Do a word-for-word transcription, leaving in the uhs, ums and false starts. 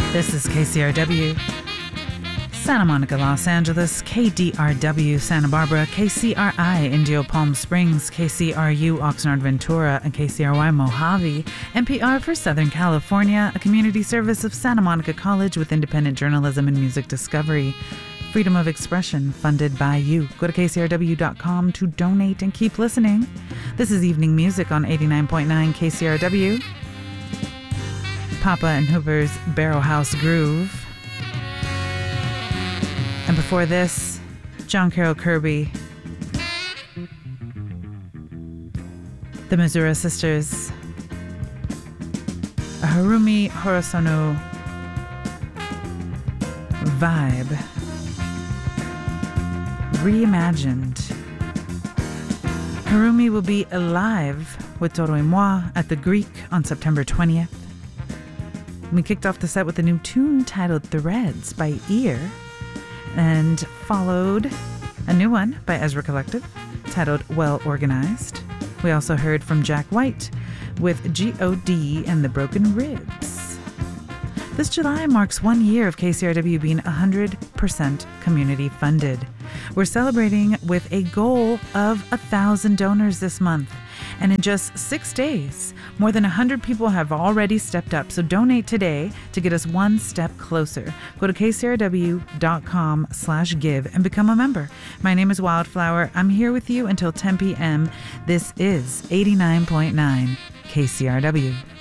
This is K C R W, Santa Monica, Los Angeles, K D R W, Santa Barbara, K C R I, Indio Palm Springs, K C R U, Oxnard, Ventura, and K C R Y, Mojave, N P R for Southern California, a community service of Santa Monica College with independent journalism and music discovery. Freedom of expression, funded by you. Go to K C R W dot com to donate and keep listening. This is Evening Music on eighty-nine point nine K C R W. Papa and Hoover's Barrel House Groove. And before this, John Carroll Kirby, the Missouri Sisters, a Harumi Horasono vibe, reimagined. Harumi will be alive with Toro y Moi at the Greek on September twentieth. We kicked off the set with a new tune titled Threads by Ear, and followed a new one by Ezra Collective titled Well Organized. We also heard from Jack White with G O D and the Broken Ribs. This July marks one year of K C R W being one hundred percent community funded. We're celebrating with a goal of one thousand donors this month. And in just six days, more than one hundred people have already stepped up. So donate today to get us one step closer. Go to K C R W dot com slash give and become a member. My name is Wildflower. I'm here with you until ten p.m. This is eighty-nine point nine K C R W.